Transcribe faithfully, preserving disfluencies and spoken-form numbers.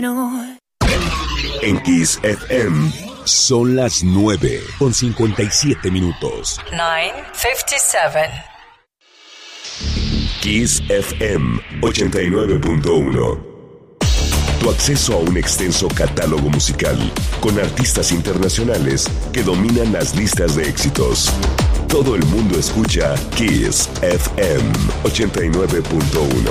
No. En Kiss F M son las nueve con cincuenta y siete minutos. nueve cincuenta y siete. Kiss F M ochenta y nueve punto uno. Tu acceso a un extenso catálogo musical con artistas internacionales que dominan las listas de éxitos. Todo el mundo escucha Kiss F M ochenta y nueve punto uno.